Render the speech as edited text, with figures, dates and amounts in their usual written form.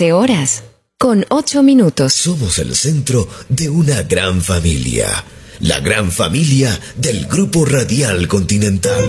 13 horas, con 8 minutos. Somos el centro de una gran familia. La gran familia del Grupo Radial Continental.